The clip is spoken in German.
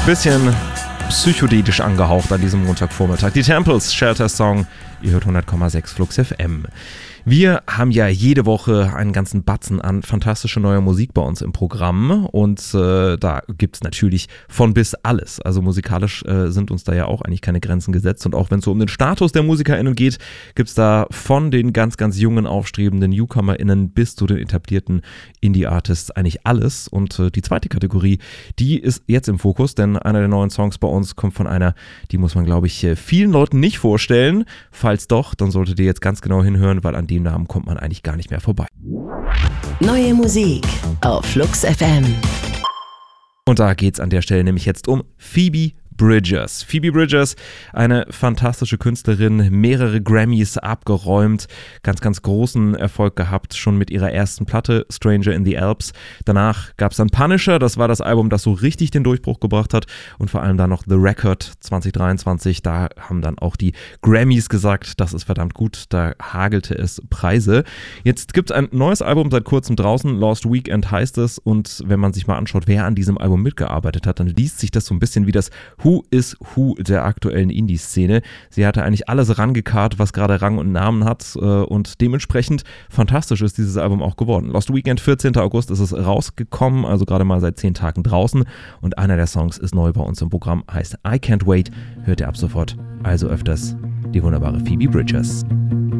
Bisschen psychedelisch angehaucht an diesem Montagvormittag. Die Temples, Shelter Song, ihr hört 100,6 Flux FM. Wir haben ja jede Woche einen ganzen Batzen an fantastischer neuer Musik bei uns im Programm und da gibt es natürlich von bis alles. Also musikalisch sind uns da ja auch eigentlich keine Grenzen gesetzt und auch wenn es so um den Status der MusikerInnen geht, gibt es da von den ganz, ganz jungen, aufstrebenden NewcomerInnen bis zu den etablierten Indie-Artists eigentlich alles und die zweite Kategorie, die ist jetzt im Fokus, denn einer der neuen Songs bei uns kommt von einer, die muss man glaube ich vielen Leuten nicht vorstellen. Falls doch, dann solltet ihr jetzt ganz genau hinhören, weil an dem Namen kommt man eigentlich gar nicht mehr vorbei. Neue Musik auf Flux FM. Und da geht's an der Stelle nämlich jetzt um Phoebe Bridgers. Phoebe Bridgers, eine fantastische Künstlerin, mehrere Grammys abgeräumt, ganz, ganz großen Erfolg gehabt, schon mit ihrer ersten Platte, Stranger in the Alps. Danach gab es dann Punisher, das war das Album, das so richtig den Durchbruch gebracht hat und vor allem dann noch The Record 2023, da haben dann auch die Grammys gesagt, das ist verdammt gut, da hagelte es Preise. Jetzt gibt es ein neues Album seit kurzem draußen, Lost Weekend heißt es und wenn man sich mal anschaut, wer an diesem Album mitgearbeitet hat, dann liest sich das so ein bisschen wie das Who is Who der aktuellen Indie-Szene. Sie hatte eigentlich alles rangekarrt, was gerade Rang und Namen hat und dementsprechend fantastisch ist dieses Album auch geworden. Lost Weekend, 14. August ist es rausgekommen, also gerade mal seit 10 Tagen draußen und einer der Songs ist neu bei uns im Programm, heißt I Can't Wait, hört ihr ab sofort, also öfters die wunderbare Phoebe Bridgers.